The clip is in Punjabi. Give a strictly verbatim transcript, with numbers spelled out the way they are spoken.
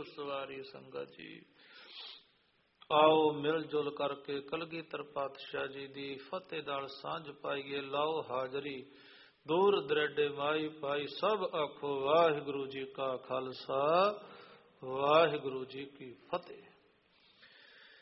ਸਵਾਰੀ ਸੰਗਤ ਜੀ। ਆਓ ਮਿਲ ਜੁਲ ਕਰਕੇ ਕਲਗੀਧਰ ਪਾਤਸ਼ਾਹ ਜੀ ਦੀ ਫਤਿਹ ਨਾਲ ਸਾਂਝ ਪਾਈਏ। ਲਾਓ ਹਾਜ਼ਰੀ ਦੂਰ ਦਰੇਡੇ ਮਾਈ ਪਾਈ। ਸਭ ਆਖੋ ਵਾਹਿਗੁਰੂ ਜੀ ਕਾ ਖਾਲਸਾ ਵਾਹਿਗੁਰੂ ਜੀ ਕੀ ਫਤਿਹ।